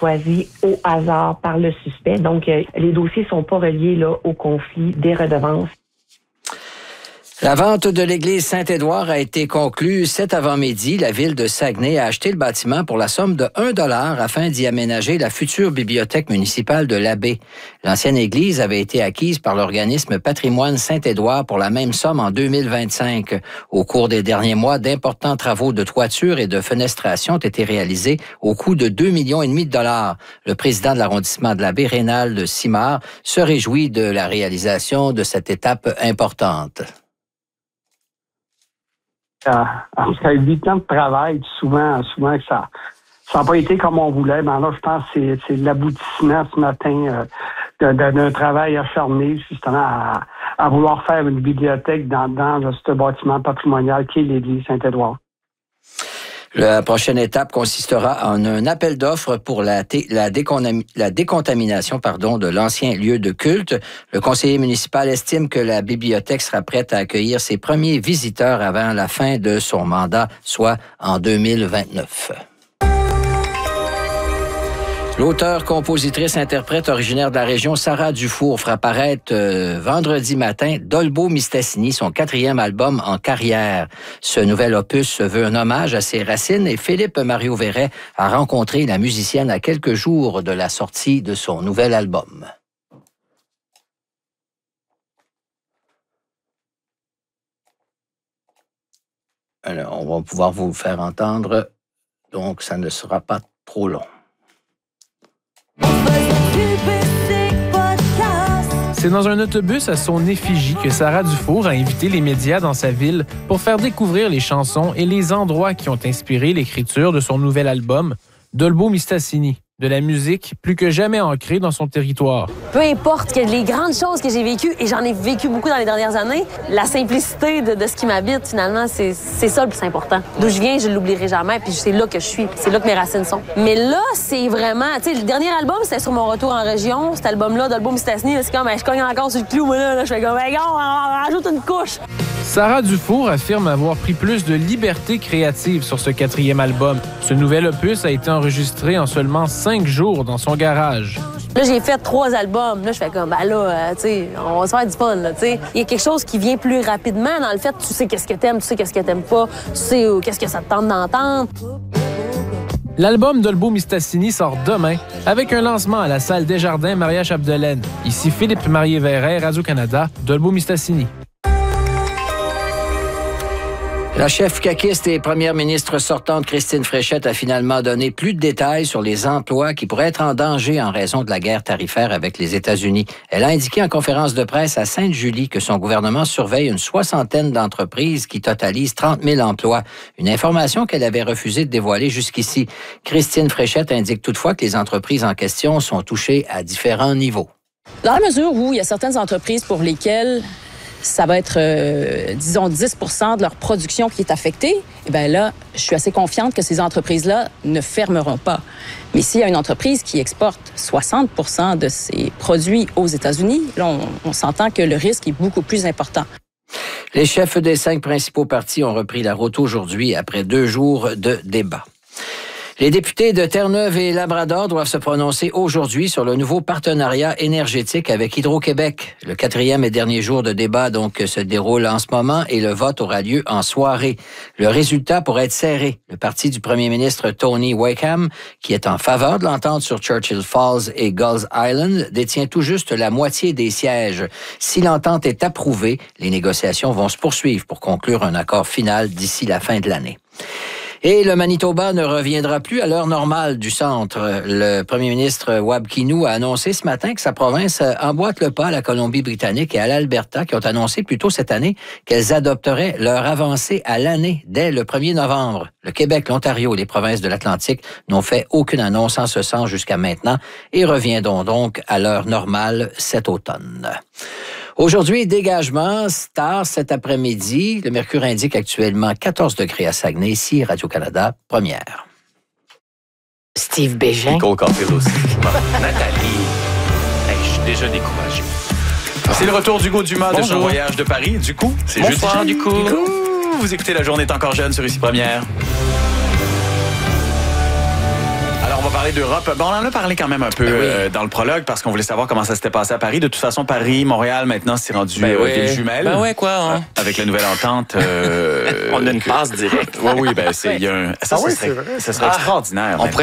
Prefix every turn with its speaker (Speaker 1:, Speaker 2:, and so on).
Speaker 1: choisi au hasard par le suspect. Donc, les dossiers sont pas reliés là au conflit des redevances.
Speaker 2: La vente de l'église Saint-Édouard a été conclue cet avant-midi. La ville de Saguenay a acheté le bâtiment pour la somme de 1 $ afin d'y aménager la future bibliothèque municipale de l'Abbé. L'ancienne église avait été acquise par l'organisme Patrimoine Saint-Édouard pour la même somme en 2025. Au cours des derniers mois, d'importants travaux de toiture et de fenestration ont été réalisés au coût de 2,5 millions de dollars. Le président de l'arrondissement de l'Abbé, Rénald Simard, se réjouit de la réalisation de cette étape importante.
Speaker 3: Après 8 ans de travail, souvent que ça n'a pas été comme on voulait. Mais là, je pense que c'est l'aboutissement ce matin d'un travail acharné, justement, à vouloir faire une bibliothèque dans ce bâtiment patrimonial qui est l'église Saint-Édouard.
Speaker 2: La prochaine étape consistera en un appel d'offres pour la décontamination de l'ancien lieu de culte. Le conseiller municipal estime que la bibliothèque sera prête à accueillir ses premiers visiteurs avant la fin de son mandat, soit en 2029. L'auteure, compositrice, interprète originaire de la région, Sarah Dufour, fera paraître vendredi matin Dolbeau Mistassini, son 4e album en carrière. Ce nouvel opus se veut un hommage à ses racines et Philippe Mario Verret a rencontré la musicienne à quelques jours de la sortie de son nouvel album. Alors, on va pouvoir vous faire entendre, donc ça ne sera pas trop long.
Speaker 4: C'est dans un autobus à son effigie que Sarah Dufour a invité les médias dans sa ville pour faire découvrir les chansons et les endroits qui ont inspiré l'écriture de son nouvel album, Dolbeau Mistassini. De la musique plus que jamais ancrée dans son territoire.
Speaker 5: Peu importe que les grandes choses que j'ai vécues, et j'en ai vécu beaucoup dans les dernières années, la simplicité de ce qui m'habite, finalement, c'est ça le plus important. D'où je viens, je ne l'oublierai jamais, puis c'est là que je suis, c'est là que mes racines sont. Mais là, c'est vraiment, tu sais, le dernier album, c'était sur mon retour en région, cet album-là, Dolbeau Mistassini, c'est comme, je cogne encore sur le clou, moi, là, je fais comme, on rajoute une couche.
Speaker 4: Sarah Dufour affirme avoir pris plus de liberté créative sur ce 4e album. Ce nouvel opus a été enregistré en seulement 5 jours dans son garage.
Speaker 5: Là, j'ai fait 3 albums. Là, je fais comme, tu sais, on va se faire du fun, là, tu sais. Il y a quelque chose qui vient plus rapidement dans le fait, tu sais qu'est-ce que t'aimes, tu sais qu'est-ce que t'aimes pas, tu sais qu'est-ce que ça te tente d'entendre.
Speaker 4: L'album Dolbeau Mistassini sort demain avec un lancement à la salle Desjardins Maria-Chapdelaine. Ici Philippe Marier-Verret, Radio-Canada, Dolbeau Mistassini.
Speaker 2: La chef caquiste et première ministre sortante Christine Fréchette a finalement donné plus de détails sur les emplois qui pourraient être en danger en raison de la guerre tarifaire avec les États-Unis. Elle a indiqué en conférence de presse à Sainte-Julie que son gouvernement surveille une 60aine d'entreprises qui totalisent 30 000 emplois. Une information qu'elle avait refusé de dévoiler jusqu'ici. Christine Fréchette indique toutefois que les entreprises en question sont touchées à différents niveaux.
Speaker 6: Dans la mesure où il y a certaines entreprises pour lesquelles ça va être, disons, 10 % de leur production qui est affectée, eh bien là, je suis assez confiante que ces entreprises-là ne fermeront pas. Mais s'il y a une entreprise qui exporte 60 % de ses produits aux États-Unis, là, on s'entend que le risque est beaucoup plus important.
Speaker 2: Les chefs des 5 principaux partis ont repris la route aujourd'hui après 2 jours de débat. Les députés de Terre-Neuve et Labrador doivent se prononcer aujourd'hui sur le nouveau partenariat énergétique avec Hydro-Québec. Le 4e et dernier jour de débat donc se déroule en ce moment et le vote aura lieu en soirée. Le résultat pourrait être serré. Le parti du premier ministre Tony Wakeham, qui est en faveur de l'entente sur Churchill Falls et Gulls Island, détient tout juste la moitié des sièges. Si l'entente est approuvée, les négociations vont se poursuivre pour conclure un accord final d'ici la fin de l'année. Et le Manitoba ne reviendra plus à l'heure normale du centre. Le premier ministre Wab Kinew a annoncé ce matin que sa province emboîte le pas à la Colombie-Britannique et à l'Alberta, qui ont annoncé plus tôt cette année qu'elles adopteraient leur avancée à l'année dès le 1er novembre. Le Québec, l'Ontario et les provinces de l'Atlantique n'ont fait aucune annonce en ce sens jusqu'à maintenant et reviendront donc à l'heure normale cet automne. Aujourd'hui, dégagement, tard cet après-midi. Le mercure indique actuellement 14 degrés à Saguenay. Ici, Radio-Canada, première.
Speaker 7: Steve Bégin.
Speaker 8: Nicole Caulfield aussi. Nathalie. Hey, je suis déjà découragé. C'est le retour d'Hugo Dumas de son voyage de Paris. Du coup, c'est
Speaker 7: Bonsoir,
Speaker 8: jeudi.
Speaker 7: du coup.
Speaker 8: Vous écoutez La Journée est encore jeune sur Ici Première. Alors, on va parler d'Europe. Bon, on en a parlé quand même un peu dans le prologue parce qu'on voulait savoir comment ça s'était passé à Paris. De toute façon, Paris, Montréal, maintenant, c'est rendu ville jumelle.
Speaker 9: Ben ouais, quoi. Hein?
Speaker 8: Avec la nouvelle entente.
Speaker 9: On a une passe directe.
Speaker 8: Oui, ben, il y a un... Ça serait extraordinaire.